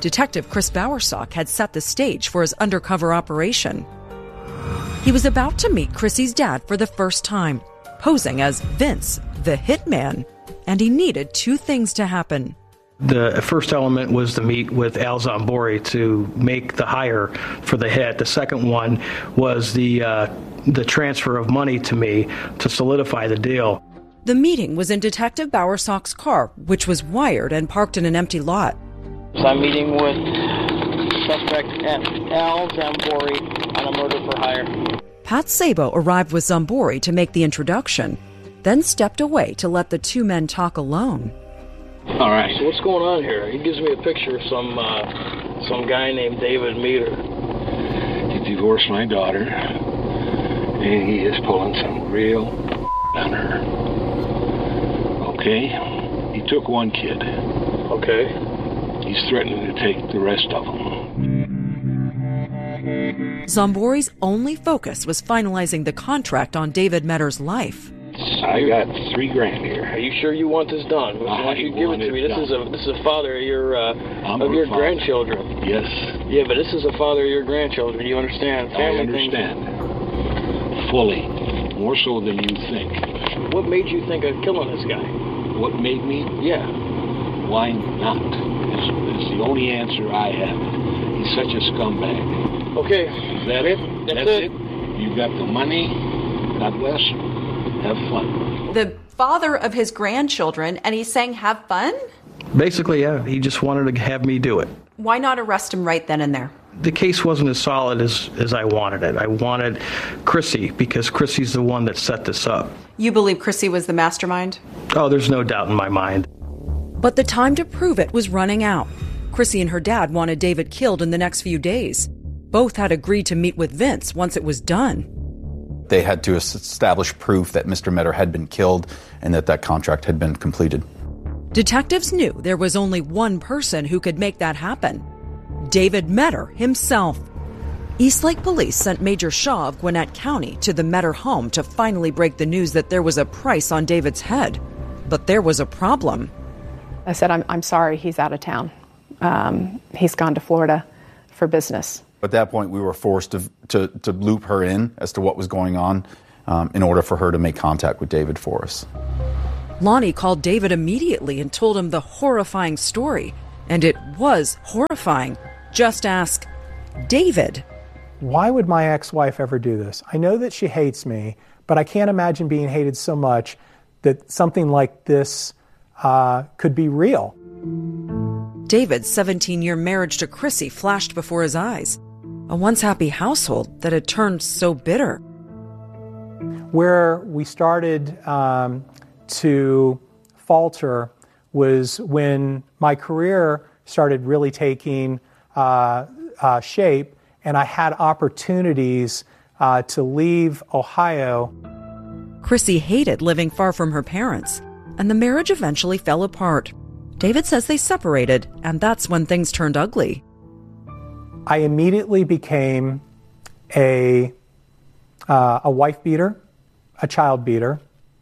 Detective Chris Bowersock had set the stage for his undercover operation. He was about to meet Chrissy's dad for the first time, posing as Vince, the hitman, and he needed two things to happen. The first element was to meet with Al Zambori to make the hire for the hit. The second one was the transfer of money to me to solidify the deal. The meeting was in Detective Bowersock's car, which was wired and parked in an empty lot. So I'm meeting with suspect Al Zambori on a murder for hire. Pat Sabo arrived with Zambori to make the introduction, then stepped away to let the two men talk alone. All right, so what's going on here? He gives me a picture of some guy named David Meter. He divorced my daughter, and he is pulling some real on her. Okay? He took one kid. Okay. He's threatening to take the rest of them. Zambori's only focus was finalizing the contract on David Metter's life. I got $3,000 here. Are you sure you want this done? Why don't you give it to me? This is a father of your grandchildren. Yes. Yeah, but this is a father of your grandchildren. Do you understand? Family I understand. Things. Fully. More so than you think. What made you think of killing this guy? What made me? Yeah. Why not? It's the only answer I have. He's such a scumbag. Okay. Is that it? That's it? You got the money. God bless. Have fun. The father of his grandchildren, and he's saying have fun? Basically, yeah. He just wanted to have me do it. Why not arrest him right then and there? The case wasn't as solid as I wanted it. I wanted Chrissy because Chrissy's the one that set this up. You believe Chrissy was the mastermind? Oh, there's no doubt in my mind. But the time to prove it was running out. Chrissy and her dad wanted David killed in the next few days. Both had agreed to meet with Vince once it was done. They had to establish proof that Mr. Metter had been killed and that contract had been completed. Detectives knew there was only one person who could make that happen. David Metter himself. Eastlake Police sent Major Shaw of Gwinnett County to the Metter home to finally break the news that there was a price on David's head. But there was a problem. I said, I'm sorry, he's out of town. He's gone to Florida for business. At that point, we were forced to loop her in as to what was going on in order for her to make contact with David for us. Lonnie called David immediately and told him the horrifying story. And it was horrifying. Just ask David. Why would my ex-wife ever do this? I know that she hates me, but I can't imagine being hated so much that something like this could be real. David's 17-year marriage to Chrissy flashed before his eyes. A once happy household that had turned so bitter. Where we started to falter was when my career started really taking shape, and I had opportunities to leave Ohio. Chrissy hated living far from her parents, and the marriage eventually fell apart. David says they separated, and that's when things turned ugly. I immediately became a wife beater, a child beater,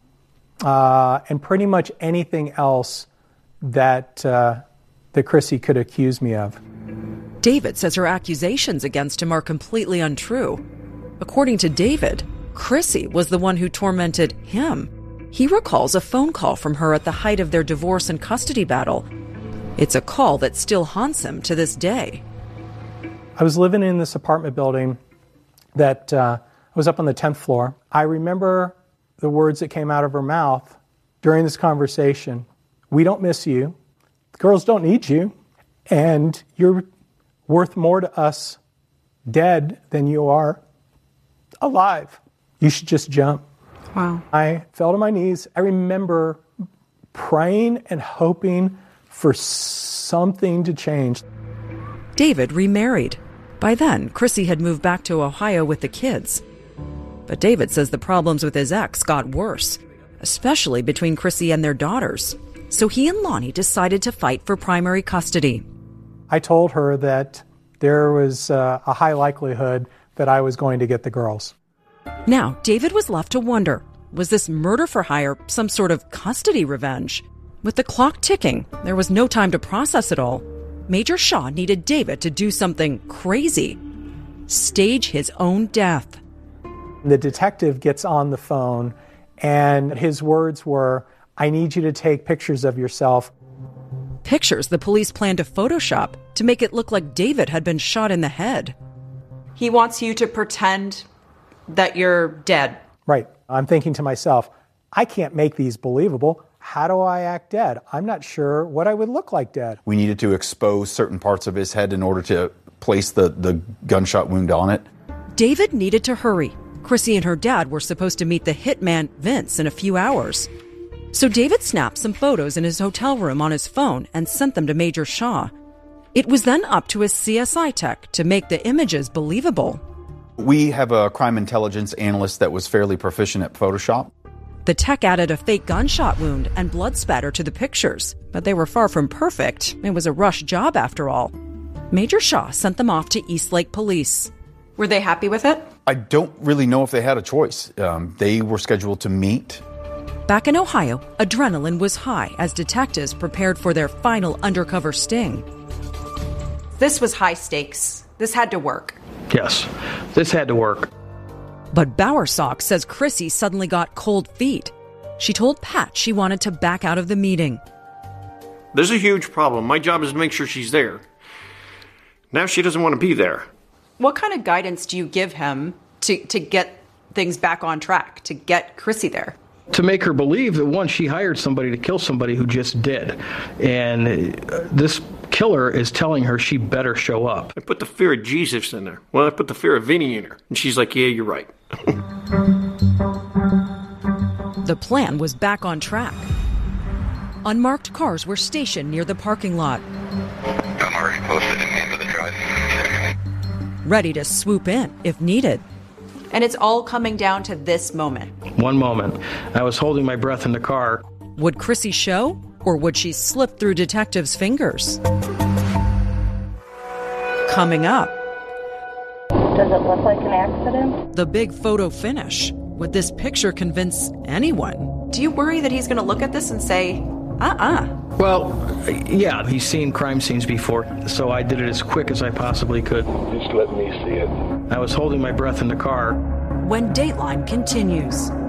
and pretty much anything else that Chrissy could accuse me of. David says her accusations against him are completely untrue. According to David, Chrissy was the one who tormented him. He recalls a phone call from her at the height of their divorce and custody battle. It's a call that still haunts him to this day. I was living in this apartment building that was up on the 10th floor. I remember the words that came out of her mouth during this conversation. We don't miss you. The girls don't need you. And you're worth more to us dead than you are alive. You should just jump. Wow. I fell to my knees. I remember praying and hoping for something to change. David remarried. By then, Chrissy had moved back to Ohio with the kids. But David says the problems with his ex got worse, especially between Chrissy and their daughters. So he and Lonnie decided to fight for primary custody. I told her that there was a high likelihood that I was going to get the girls. Now, David was left to wonder, was this murder for hire some sort of custody revenge? With the clock ticking, there was no time to process it all. Major Shaw needed David to do something crazy. Stage his own death. The detective gets on the phone, and his words were, "I need you to take pictures of yourself." Pictures the police planned to Photoshop to make it look like David had been shot in the head. He wants you to pretend that you're dead. Right. I'm thinking to myself, I can't make these believable. How do I act dead? I'm not sure what I would look like dead. We needed to expose certain parts of his head in order to place the gunshot wound on it. David needed to hurry. Chrissy and her dad were supposed to meet the hitman, Vince, in a few hours. So David snapped some photos in his hotel room on his phone and sent them to Major Shaw. It was then up to his CSI tech to make the images believable. We have a crime intelligence analyst that was fairly proficient at Photoshop. The tech added a fake gunshot wound and blood spatter to the pictures, but they were far from perfect. It was a rush job after all. Major Shaw sent them off to Eastlake Police. Were they happy with it? I don't really know if they had a choice. They were scheduled to meet. Back in Ohio, adrenaline was high as detectives prepared for their final undercover sting. This was high stakes. This had to work. Yes, this had to work. But Bowersock says Chrissy suddenly got cold feet. She told Pat she wanted to back out of the meeting. There's a huge problem. My job is to make sure she's there. Now she doesn't want to be there. What kind of guidance do you give him to get things back on track, to get Chrissy there? To make her believe that, one, she hired somebody to kill somebody who just did. And this killer is telling her she better show up. I put the fear of Jesus in there. Well, I put the fear of Vinny in her. And she's like, yeah, you're right. The plan was back on track. Unmarked cars were stationed near the parking lot. I'm already posted in the end of the drive. Ready to swoop in if needed. And it's all coming down to this moment. One moment. I was holding my breath in the car. Would Chrissy show, or would she slip through detectives' fingers? Coming up. Does it look like an accident? The big photo finish. Would this picture convince anyone? Do you worry that he's going to look at this and say, Well, yeah, he's seen crime scenes before, so I did it as quick as I possibly could. Just let me see it. I was holding my breath in the car. When Dateline continues.